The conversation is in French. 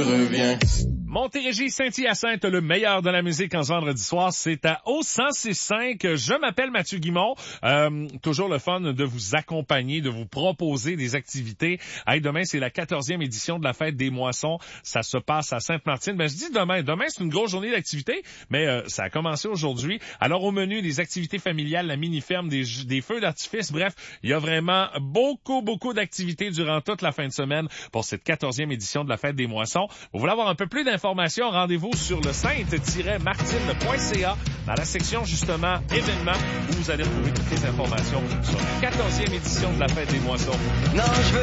reviens. Montérégie, Saint-Hyacinthe, le meilleur de la musique en ce vendredi soir, c'est à O106.5. Je m'appelle Mathieu Guimond. Toujours le fun de vous accompagner, de vous proposer des activités. Hey, demain, c'est la 14e édition de la fête des moissons. Ça se passe à Sainte-Martine. Ben, je dis demain. Demain, c'est une grosse journée d'activité, mais ça a commencé aujourd'hui. Alors, au menu, des activités familiales, la mini-ferme, des feux d'artifice. Bref, il y a vraiment beaucoup d'activités durant toute la fin de semaine pour cette 14e édition de la fête des moissons. Vous voulez avoir un peu plus d'informations? Rendez-vous sur le sainte-martine.ca dans la section justement événements où vous allez retrouver toutes les informations sur la 14e édition de la fête des moissons. Non, je veux